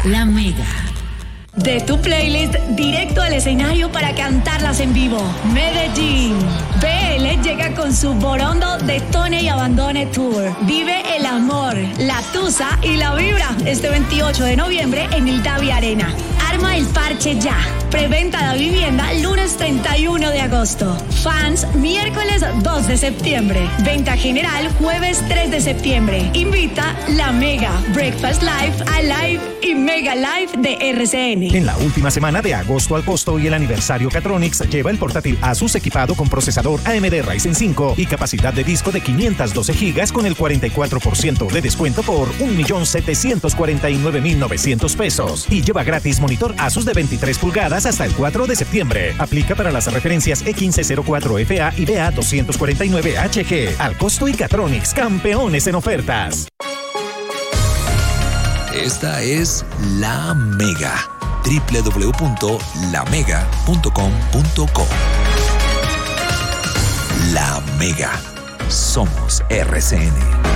La Mega. De tu playlist directo al escenario para cantarlas en vivo. Medellín. BL llega con su Borondo Detone y Abandone Tour. Vive el amor, la tusa y la vibra este 28 de noviembre en el Davi Arena. Arma el parche ya. Preventa de vivienda lunes 31 de agosto. Fans miércoles 2 de septiembre. Venta general jueves 3 de septiembre. Invita La Mega, Breakfast Live, Alive y Mega Live de RCN. En la última semana de agosto al costo y el aniversario Catronics, lleva el portátil Asus equipado con procesador AMD Ryzen 5 y capacidad de disco de 512 GB con el 44% de descuento por 1.749.900 pesos. Y lleva gratis monitor Asus de 23 pulgadas hasta el 4 de septiembre. Aplica para las referencias E1504FA y BA249HG. Al costo y Catronics, campeones en ofertas. Esta es La Mega. www.lamega.com.co. La Mega. Somos RCN.